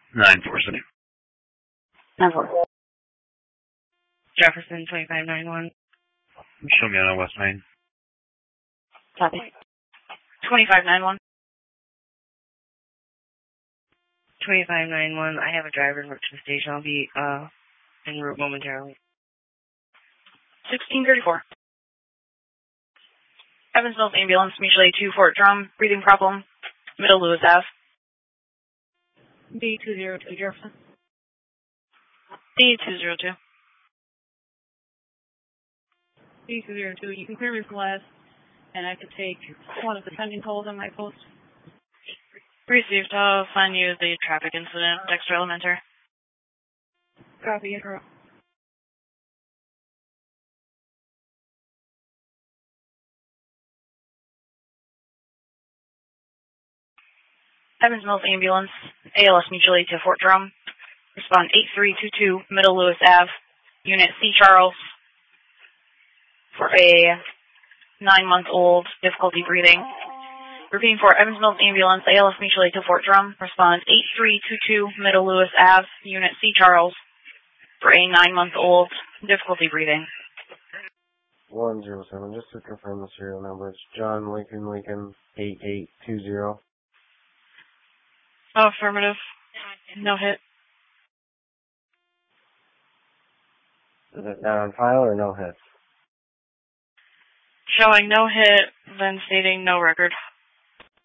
947. 9-4. Jefferson 2591. Show me on West Main. Copy. 2591. 2591. I have a driver in the station. I'll be en route momentarily. 1634. Evans Mills Ambulance, mutually 2 Fort Drum, breathing problem, Middle Lewis Ave. D202 Jefferson. D202. D202, you can clear me from west, and I could take one of the pending calls on my post. Received. I'll find you the traffic incident, Dexter Elementary. Copy, intro. Evans Mills Ambulance, ALS mutually to Fort Drum. Respond 8322, Middle Lewis Ave, Unit C. Charles, for a 9-month-old, difficulty breathing. Repeating for Evans Mills Ambulance, ALS mutually to Fort Drum. Respond 8322, Middle Lewis Ave, Unit C. Charles, for a 9-month-old, difficulty breathing. 107, just to confirm the serial number, it's John Lincoln 8820. Oh, affirmative. No hit. Is it not on file or no hits? Showing no hit, then stating no record.